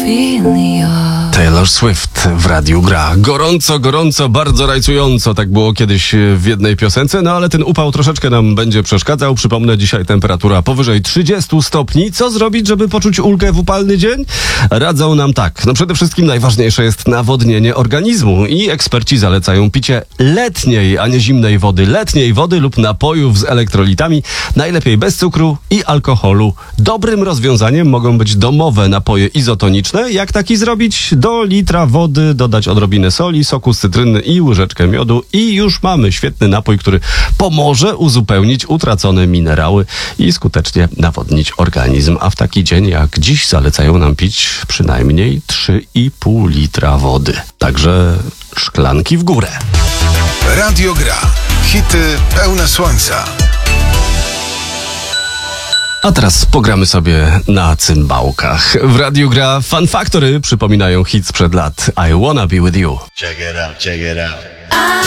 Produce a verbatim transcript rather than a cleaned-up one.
Taylor Swift w Radiu Gra. Gorąco, gorąco, bardzo rajcująco. Tak było kiedyś w jednej piosence, no ale ten upał troszeczkę nam będzie przeszkadzał. Przypomnę, dzisiaj temperatura powyżej trzydziestu stopni. Co zrobić, żeby poczuć ulgę w upalny dzień? Radzą nam tak. No przede wszystkim najważniejsze jest nawodnienie organizmu i eksperci zalecają picie letniej, a nie zimnej wody. Letniej wody lub napojów z elektrolitami, najlepiej bez cukru i alkoholu. Dobrym rozwiązaniem mogą być domowe napoje izotoniczne. Jak taki zrobić? Do litra wody dodać odrobinę soli, soku z cytryny i łyżeczkę miodu i już mamy świetny napój, który pomoże uzupełnić utracone minerały i skutecznie nawodnić organizm. A w taki dzień jak dziś zalecają nam pić przynajmniej trzy i pół litra wody. Także szklanki w górę. Radio Gra. Hity pełne słońca. A teraz pogramy sobie na cymbałkach. W Radiu Gra Fun Factory przypominają hit sprzed lat. I wanna be with you. Check it out, check it out.